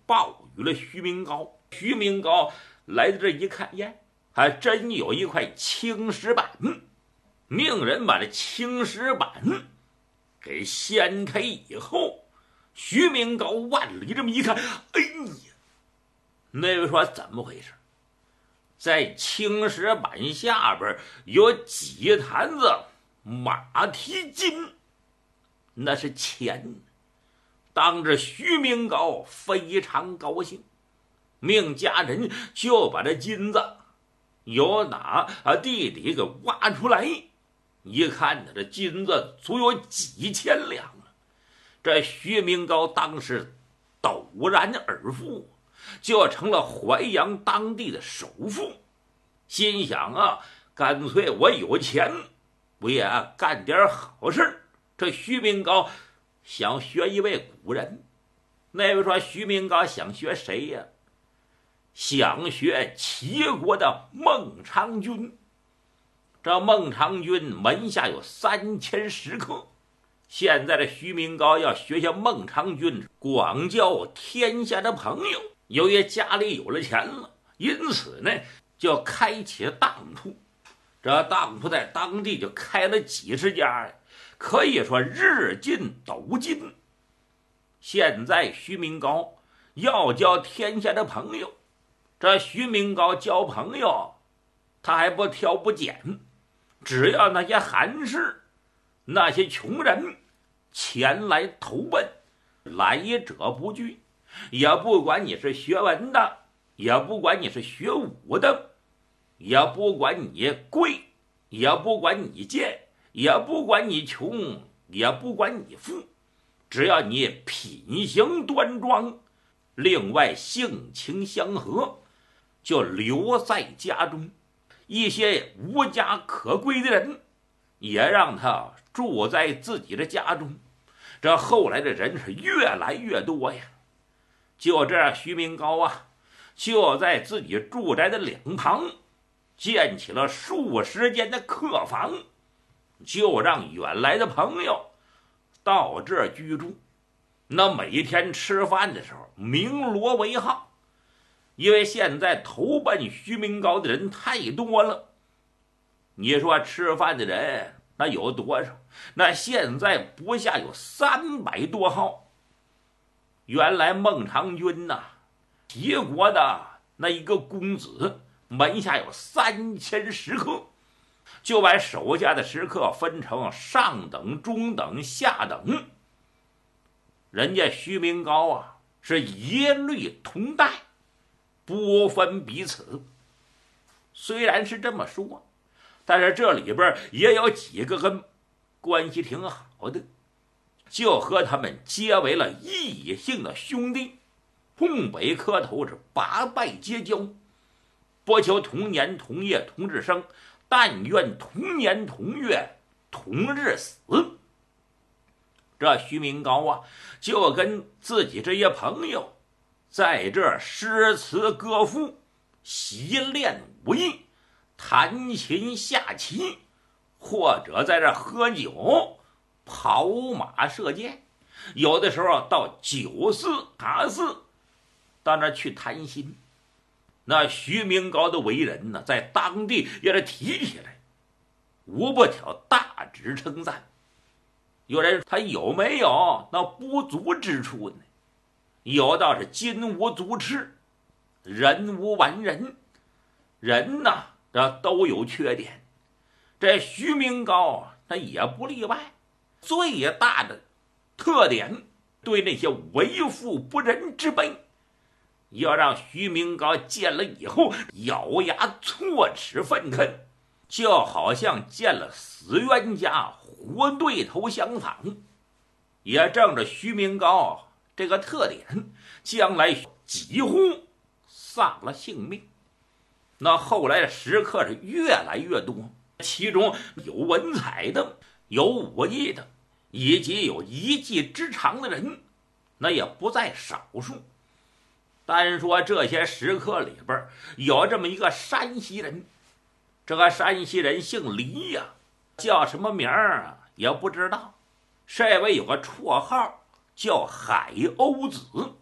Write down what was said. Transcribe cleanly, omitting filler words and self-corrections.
报与了徐明高。徐明高来到这一看，呀，还真有一块青石板，命人把这青石板给掀开以后，徐明高万里这么一看，哎呀，那位说怎么回事？在青石板下边有几坛子马蹄金，那是钱。当着徐明高非常高兴，命家人就把这金子由哪地里给挖出来。一看呢，这金子足有几千两了。这徐明高当时陡然而富，就成了淮阳当地的首富。心想啊，干脆我有钱，我也干点好事。这徐明高想学一位古人，那位说徐明高想学谁呀？想学齐国的孟尝君。这孟尝君门下有3000食客，现在的徐明高要学学孟尝君，广交天下的朋友。由于家里有了钱了，因此呢就开启了当铺。这当铺在当地就开了几十家，可以说日进斗金。现在徐明高要交天下的朋友，这徐明高交朋友他还不挑不拣，只要那些寒士那些穷人前来投奔，来者不拒，也不管你是学文的，也不管你是学武的，也不管你贵，也不管你贱，也不管你穷，也不管你富，只要你品行端庄，另外性情相合，就留在家中。一些无家可归的人也让他住在自己的家中。这后来的人是越来越多呀。就这样，徐明高就在自己住宅的两旁建起了数十间的客房，就让远来的朋友到这儿居住。那每天吃饭的时候鸣锣为号，因为现在投奔徐明高的人太多了。你说吃饭的人那有多少？那现在不下有300多号。原来孟尝君齐国的那一个公子门下有3000食客，就把手下的食客分成上等、中等、下等。人家徐明高是一律同待，不分彼此。虽然是这么说，但是这里边也有几个跟关系挺好的，就和他们结为了异姓的兄弟，hom北磕头是8拜结交，不求同年同月同日生，但愿同年同月同日死。这徐明高就跟自己这些朋友在这诗词歌赋，习练武艺，弹琴下棋，或者在这喝酒，跑马射箭，有的时候到酒肆茶肆到那去谈心。那徐明高的为人在当地也是提起来无不挑大指称赞。有人他有没有那不足之处呢？有道是金无足赤，人无完人。人这都有缺点，这徐明高他也不例外。最大的特点，对那些为富不仁之辈，要让徐明高见了以后咬牙错齿愤恨，就好像见了死冤家活对头相仿。也正着徐明高这个特点，将来几乎丧了性命。那后来的食客是越来越多，其中有文采的，有武艺的，以及有一技之长的人，那也不在少数。单说这些食客里边有这么一个山西人，这个山西人姓李叫什么名儿也不知道。这位有个绰号叫海鸥子。